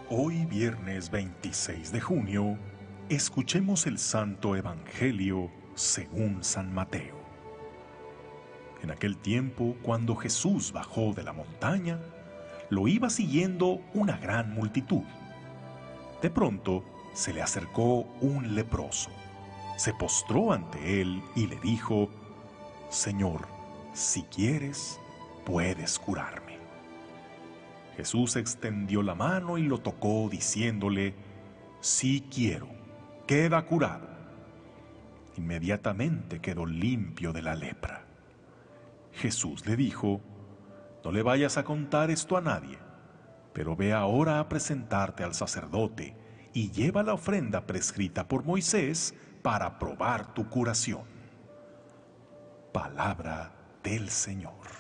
Hoy, viernes 26 de junio, escuchemos el Santo Evangelio según San Mateo. En aquel tiempo, cuando Jesús bajó de la montaña, lo iba siguiendo una gran multitud. De pronto, se le acercó un leproso. Se postró ante él y le dijo: «Señor, si quieres, puedes curarme». Jesús extendió la mano y lo tocó, diciéndole: «Sí quiero, queda curado». Inmediatamente quedó limpio de la lepra. Jesús le dijo: «No le vayas a contar esto a nadie, pero ve ahora a presentarte al sacerdote y lleva la ofrenda prescrita por Moisés para probar tu curación». Palabra del Señor.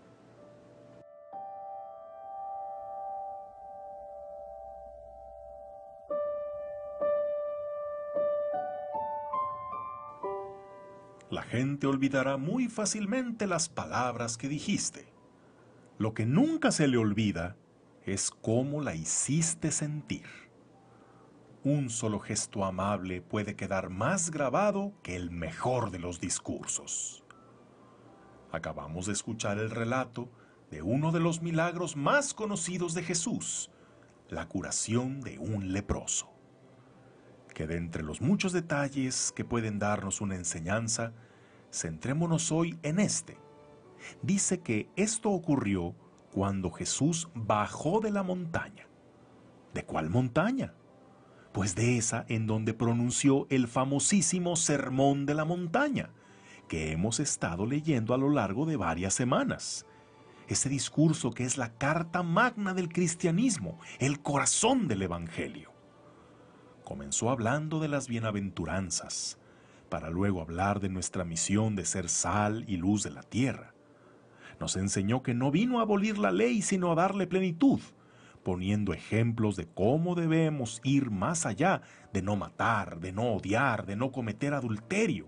La gente olvidará muy fácilmente las palabras que dijiste. Lo que nunca se le olvida es cómo la hiciste sentir. Un solo gesto amable puede quedar más grabado que el mejor de los discursos. Acabamos de escuchar el relato de uno de los milagros más conocidos de Jesús, la curación de un leproso. Que de entre los muchos detalles que pueden darnos una enseñanza, centrémonos hoy en este. Dice que esto ocurrió cuando Jesús bajó de la montaña. ¿De cuál montaña? Pues de esa en donde pronunció el famosísimo Sermón de la Montaña, que hemos estado leyendo a lo largo de varias semanas. Ese discurso que es la carta magna del cristianismo, el corazón del Evangelio. Comenzó hablando de las bienaventuranzas, para luego hablar de nuestra misión de ser sal y luz de la tierra. Nos enseñó que no vino a abolir la ley, sino a darle plenitud, poniendo ejemplos de cómo debemos ir más allá de no matar, de no odiar, de no cometer adulterio.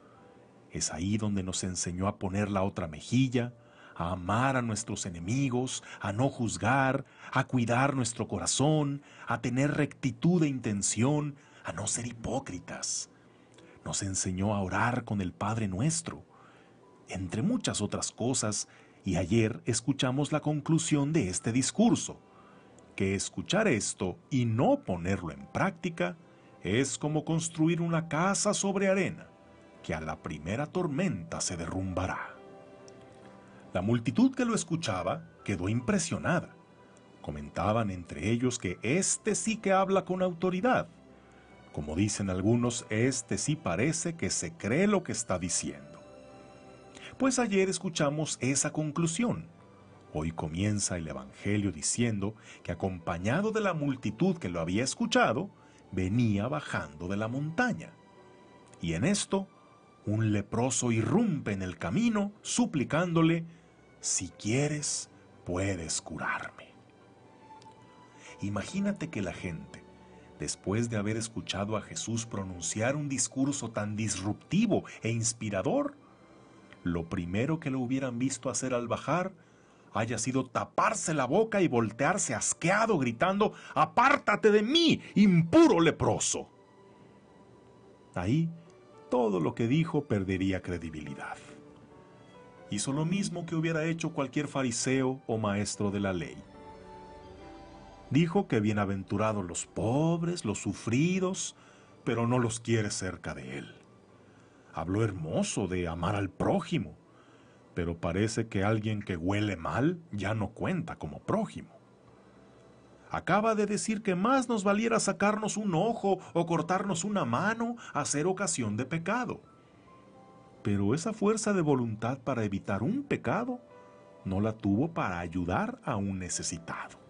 Es ahí donde nos enseñó a poner la otra mejilla, a amar a nuestros enemigos, a no juzgar, a cuidar nuestro corazón, a tener rectitud de intención, a no ser hipócritas. Nos enseñó a orar con el Padre Nuestro, entre muchas otras cosas, y ayer escuchamos la conclusión de este discurso, que escuchar esto y no ponerlo en práctica es como construir una casa sobre arena, que a la primera tormenta se derrumbará. La multitud que lo escuchaba quedó impresionada. Comentaban entre ellos que este sí que habla con autoridad. Como dicen algunos, este sí parece que se cree lo que está diciendo. Pues ayer escuchamos esa conclusión. Hoy comienza el Evangelio diciendo que acompañado de la multitud que lo había escuchado, venía bajando de la montaña. Y en esto, un leproso irrumpe en el camino, suplicándole: «Si quieres, puedes curarme». Imagínate que la gente, después de haber escuchado a Jesús pronunciar un discurso tan disruptivo e inspirador, lo primero que lo hubieran visto hacer al bajar haya sido taparse la boca y voltearse asqueado gritando: «¡Apártate de mí, impuro leproso!». Ahí, todo lo que dijo perdería credibilidad. Hizo lo mismo que hubiera hecho cualquier fariseo o maestro de la ley. Dijo que bienaventurados los pobres, los sufridos, pero no los quiere cerca de él. Habló hermoso de amar al prójimo, pero parece que alguien que huele mal ya no cuenta como prójimo. Acaba de decir que más nos valiera sacarnos un ojo o cortarnos una mano a ser ocasión de pecado. Pero esa fuerza de voluntad para evitar un pecado no la tuvo para ayudar a un necesitado.